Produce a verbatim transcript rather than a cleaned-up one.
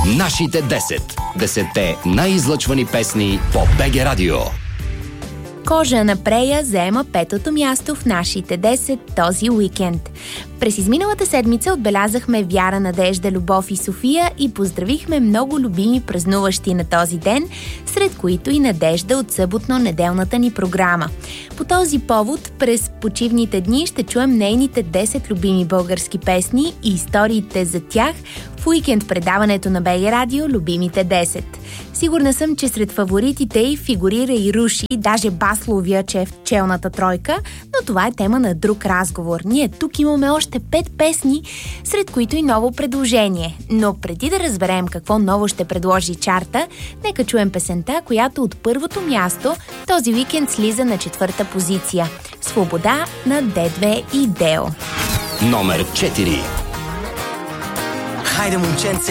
Нашите десет. Десетте най-излъчвани песни по БГ Радио. Кожа на Прея заема петото място в нашите десет този уикенд. През изминалата седмица отбелязахме Вяра, Надежда, Любов и София и поздравихме много любими празнуващи на този ден, сред които и Надежда от съботно-неделната ни програма. По този повод през почивните дни ще чуем нейните десет любими български песни и историите за тях в уикенд предаването на БГ Радио "Любимите десет". Сигурна съм, че сред фаворитите й фигурира и Руши, даже Басловия, че е в челната тройка, но това е тема на друг разговор. Ние тук имаме още пет песни, сред които и ново предложение. Но преди да разберем какво ново ще предложи чарта, нека чуем песента, която от първото място този уикенд слиза на четвърта позиция. "Свобода" на Д две и Део. Номер четири. Хайде, момченце,